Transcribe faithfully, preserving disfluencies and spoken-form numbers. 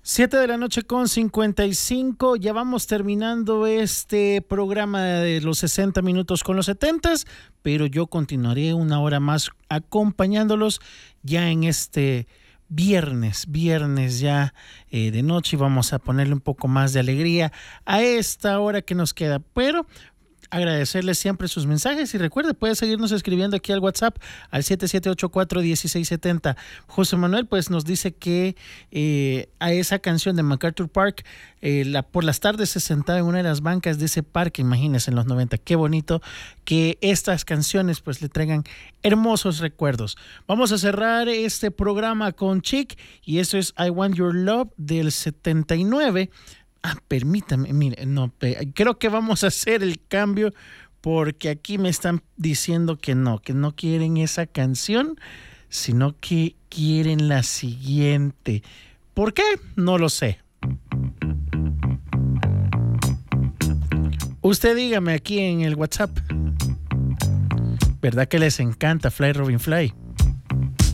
Siete de la noche con cincuenta y cinco, ya vamos terminando este programa de los sesenta minutos con los setentas, pero yo continuaré una hora más acompañándolos ya en este viernes, viernes ya eh, de noche, y vamos a ponerle un poco más de alegría a esta hora que nos queda, pero agradecerles siempre sus mensajes y recuerde, puede seguirnos escribiendo aquí al WhatsApp al siete siete ocho cuatro uno seis siete cero. José Manuel pues nos dice que eh, a esa canción de MacArthur Park, eh, la, por las tardes se sentaba en una de las bancas de ese parque, imagínense, en los noventa, qué bonito que estas canciones pues le traigan hermosos recuerdos. Vamos a cerrar este programa con Chic y esto es I Want Your Love del setenta y nueve. Ah, permítame, mire, no, creo que vamos a hacer el cambio porque aquí me están diciendo que no, que no quieren esa canción, sino que quieren la siguiente. ¿Por qué? No lo sé. Usted dígame aquí en el WhatsApp. ¿Verdad que les encanta Fly Robin Fly?